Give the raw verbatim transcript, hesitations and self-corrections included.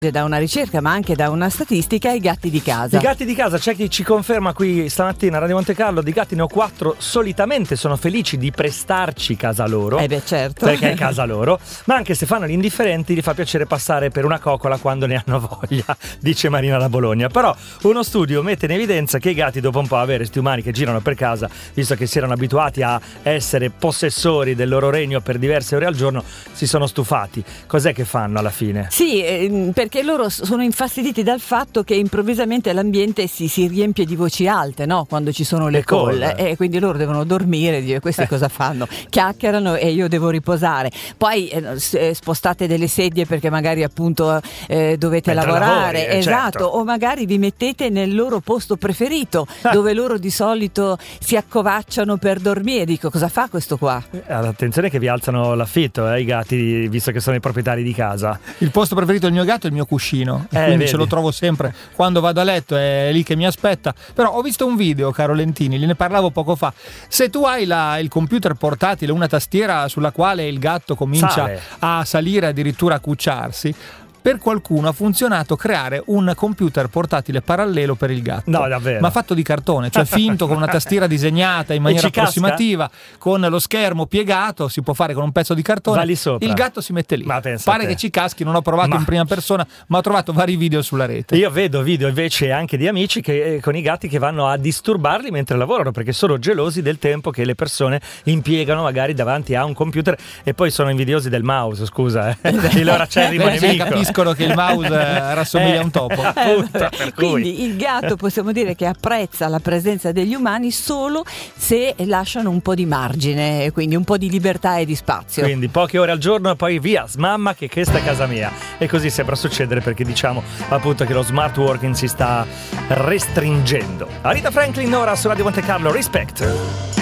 Da una ricerca ma anche da una statistica i gatti di casa. I gatti di casa, c'è chi ci conferma qui stamattina a Radio Monte Carlo, di gatti ne ho quattro, solitamente sono felici di prestarci casa loro. Eh beh certo. Perché è casa loro, ma anche se fanno gli indifferenti gli fa piacere passare per una coccola quando ne hanno voglia, dice Marina da Bologna. Però uno studio mette in evidenza che i gatti dopo un po' avere sti umani che girano per casa, visto che si erano abituati a essere possessori del loro regno per diverse ore al giorno, si sono stufati. Cos'è che fanno alla fine? Sì, eh, perché loro sono infastiditi dal fatto che improvvisamente l'ambiente si, si riempie di voci alte, no? Quando ci sono le, le call, e quindi loro devono dormire e dire questi eh. cosa fanno? Chiacchierano e io devo riposare. Poi eh, spostate delle sedie perché magari appunto eh, dovete Mentre lavorare, lavori, eh, esatto, certo. O magari vi mettete nel loro posto preferito dove loro di solito si accovacciano per dormire. Dico, cosa fa questo qua? Eh, attenzione che vi alzano l'affitto, eh, i gatti, visto che sono i proprietari di casa. Il posto preferito del mio gatto è il mio cuscino, eh, quindi vedi. ce lo trovo sempre quando vado a letto, è lì che mi aspetta. Però ho visto un video, caro Lentini, ne parlavo poco fa. Se tu hai la, il computer portatile, una tastiera sulla quale il gatto comincia Sale. a salire, addirittura a cucciarsi, per qualcuno ha funzionato creare un computer portatile parallelo per il gatto. No, davvero? Ma fatto di cartone, cioè finto, con una tastiera disegnata in maniera approssimativa, con lo schermo piegato, si può fare con un pezzo di cartone. Va lì sopra. Il gatto si mette lì. Ma pensa Pare te. che ci caschi, non ho provato Ma... in prima persona, ma ho trovato vari video sulla rete. Io vedo video invece anche di amici che, con i gatti che vanno a disturbarli mentre lavorano, perché sono gelosi del tempo che le persone impiegano magari davanti a un computer, e poi sono invidiosi del mouse, scusa, eh. il loro acerrimo Beh, nemico. capiscono che il mouse rassomiglia a un topo. Appunto, per Quindi cui. il gatto possiamo dire che apprezza la presenza degli umani solo se lasciano un po' di margine, quindi un po' di libertà e di spazio. Quindi poche ore al giorno e poi via, smamma che questa è casa mia. E così sembra succedere, perché diciamo appunto che lo smart working si sta restringendo. Aretha Franklin ora su Radio Monte Carlo, Respect.